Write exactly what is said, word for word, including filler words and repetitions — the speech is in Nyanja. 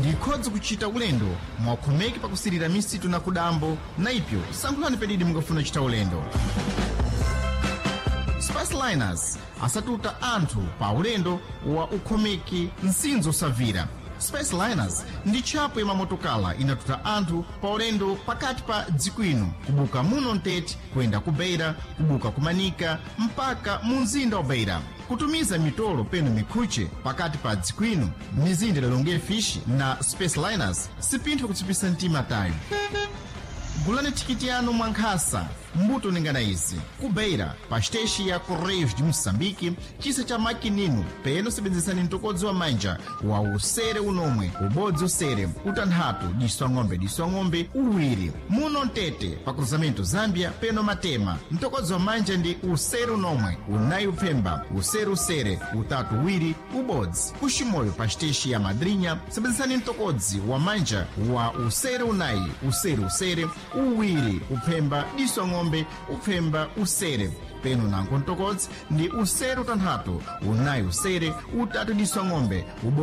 ndikhodza kuchita ulendo mwakhomeki pakusirira misitu na kudambo na ipyo sankhulani pedidi mungafuna kuchita ulendo. Spaceliners asatuta anthu pa ulendo wa ukhomeki nsinzo savira. Spaceliners ndi tchapo ya mamotokala inatuta anthu pa ulendo pakati pa dziko ino kubuka muno Ntete kuyenda ku Beira, kubuka kumanika mpaka mu mzinda wa Beira, kutumiza mitolo peno mikhuche pakati pa dziko ino mizinda lalonge fish na Spaceliners sipintho kutsipisa mtima tayo. Gulani tikiti yanu mwankhasa mbuto ningana izi ku Beira pa station ya Correios de Moçambique chisa cha makininu peno sebenzisani mtokodzi wa manja wa usere unomwe ubodzi usere utanhatu diswa ng'ombe diswa ng'ombe uwiri muno Ntete pa cruzamento Zambia peno Matema mtokodzi wa manja ndi usere unomwe unayi upemba usere usere utatu uwiri ubodzi kushimoyo pa station ya Madrinha sebenzisani mtokodzi wa manja wa usere unayi usere usere uwiri upemba diswa ng'ombe upemba usere peno nanko mtokodzi ndi usere utanhatu unayi usere utatu diswa ng'ombe